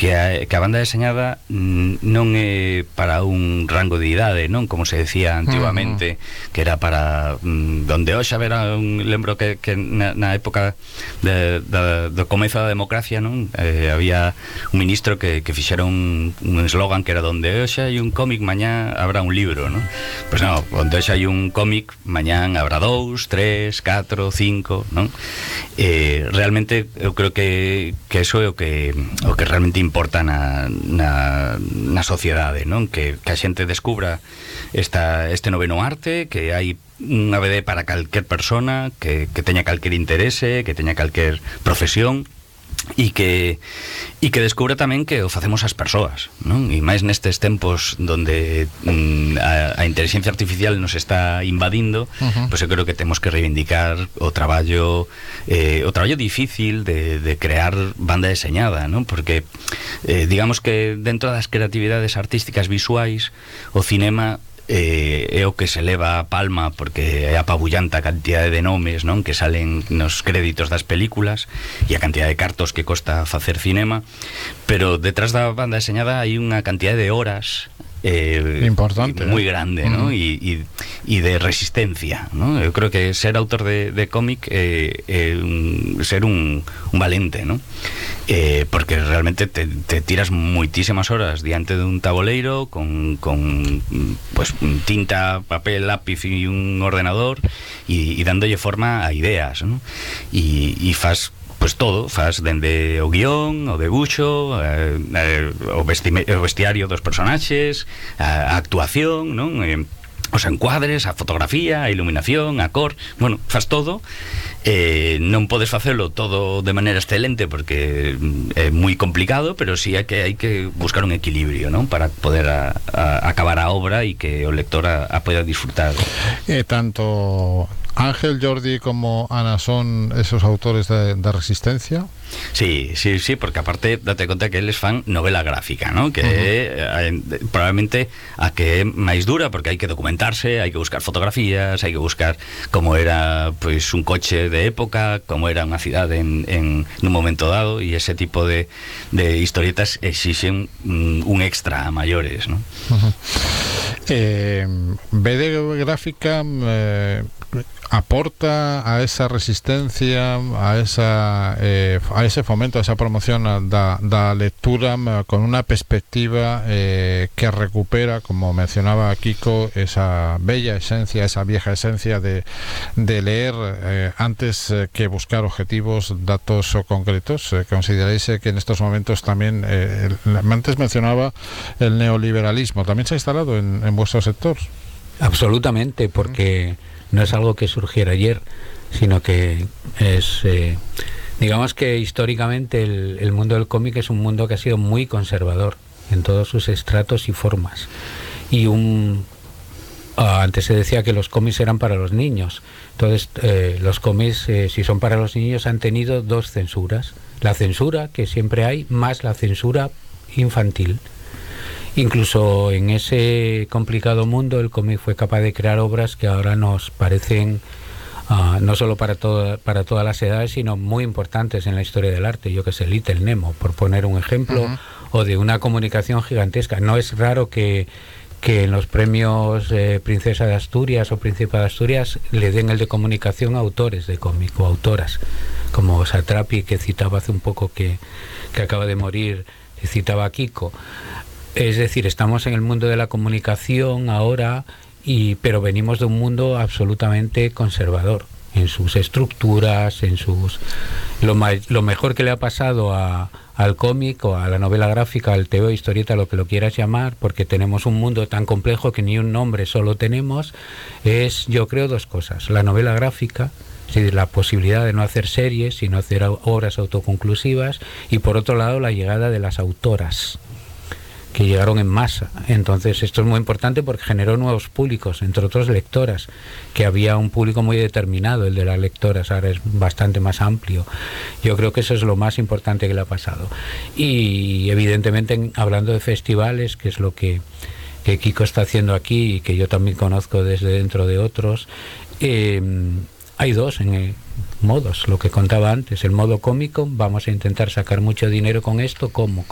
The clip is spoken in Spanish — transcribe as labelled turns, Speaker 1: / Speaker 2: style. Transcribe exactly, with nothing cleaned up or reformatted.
Speaker 1: que a, que a banda deseñada non é para un rango de idade, non? Como se decía antiguamente, uh-huh. que era para mm, donde hoxe verá un, lembro que, que na, na época de, de, do comezo da democracia, non? Eh, había un ministro que, que fixera un, un eslogan que era donde hoxe hai un cómic, mañá habrá un libro, non? Pois non, onde hoxe hai un cómic, mañán habrá dous, tres, catro, cinco, non? Eh, realmente eu creo que, que eso é o que o que realmente importa na, na, na sociedade, non? Que, que a xente descubra esta, este noveno arte, que hai unha B D para calquer persona, que, que teña calquer interese, que teña calquer profesión, e que e que descubra tamén que o facemos as persoas, non? E máis nestes tempos donde mm, a, a inteligencia artificial nos está invadindo, uh-huh. pois eu creo que temos que reivindicar o traballo eh, o traballo difícil de, de crear banda deseñada, non? Porque eh, digamos que dentro das creatividades artísticas visuais o cinema Eh, é o que se leva a palma porque é apabullante a cantidade de nomes, non? Que salen nos créditos das películas e a cantidade de cartos que costa facer cinema, pero detrás da banda deseñada hai unha cantidade de horas eh,
Speaker 2: importante,
Speaker 1: moi
Speaker 2: eh?
Speaker 1: grande, ¿no? E uh-huh. e de resistencia, ¿no? Eu creo que ser autor de, de cómic é eh, eh, ser un, un valente, ¿no? Eh, porque realmente te, te tiras moitísimas horas diante dun tabuleiro con, con pues tinta, papel, lápiz e un ordenador e, e dándolle forma a ideas, ¿no? E, e faz pues todo, faz dende o guión, o debuxo, eh, eh, o, vestime, o vestiario dos personaxes, a, a actuación, non? Eh, os encuadres, a fotografía, a iluminación, a cor, bueno, faz todo. Eh, non podes facelo todo de maneira excelente porque é moi complicado, pero sí hai que hai que buscar un equilibrio, non? Para poder a, a, acabar a obra e que o lector a, a poida disfrutar.
Speaker 2: Eh, tanto Ángel, Jordi como Ana son esos autores de, de Resistencia.
Speaker 1: Sí, sí, sí, porque aparte date conta que eles fan novela gráfica, ¿no? Que uh-huh. é probablemente a que é máis dura porque hai que documentarse, hai que buscar fotografías, hai que buscar como era pues un coche de época, como era unha cidade en, en un momento dado, e ese tipo de, de historietas exixen un, un extra a maiores, ¿no?
Speaker 2: Uh-huh. eh, B D gráfica eh, aporta a esa resistencia, a esa eh, a ese fomento, a esa promoción da, da lectura con una perspectiva eh, que recupera, como mencionaba Kiko, esa bella esencia, esa vieja esencia de, de leer eh, antes que buscar objetivos, datos o concretos. Eh, ¿Consideráis que en estos momentos también, eh, el, antes mencionaba el neoliberalismo, también se ha instalado en, en vuestro sector?
Speaker 3: Absolutamente, porque no es algo que surgiera ayer, sino que es, eh, digamos que históricamente el, el mundo del cómic es un mundo que ha sido muy conservador en todos sus estratos y formas. Y un ah, antes se decía que los cómics eran para los niños. Entonces eh, los cómics, eh, si son para los niños, han tenido dos censuras: la censura que siempre hay, más la censura infantil. Incluso en ese complicado mundo el cómic fue capaz de crear obras que ahora nos parecen uh, no solo para, todo, para todas las edades, sino muy importantes en la historia del arte. Yo que sé, Little Nemo, por poner un ejemplo, uh-huh. o de una comunicación gigantesca. No es raro que, que en los premios eh, Princesa de Asturias o Príncipe de Asturias le den el de comunicación a autores de cómic o autoras, como Satrapi, que citaba hace un poco, que, que acaba de morir, que citaba a Kiko. Es decir, estamos en el mundo de la comunicación ahora, y, pero venimos de un mundo absolutamente conservador en sus estructuras, en sus... Lo, ma... lo mejor que le ha pasado a, al cómic o a la novela gráfica, al tebeo, historieta, lo que lo quieras llamar, porque tenemos un mundo tan complejo que ni un nombre solo tenemos, es, yo creo, dos cosas: la novela gráfica, es decir, la posibilidad de no hacer series, sino hacer obras autoconclusivas, y por otro lado la llegada de las autoras, que llegaron en masa. Entonces esto es muy importante porque generó nuevos públicos, entre otros lectoras, que había un público muy determinado, el de las lectoras, ahora es bastante más amplio. Yo creo que eso es lo más importante que le ha pasado. Y evidentemente, hablando de festivales, que es lo que, que Kiko está haciendo aquí y que yo también conozco desde dentro de otros, eh, hay dos en el, modos, lo que contaba antes: el modo cómico, vamos a intentar sacar mucho dinero con esto, ¿cómo?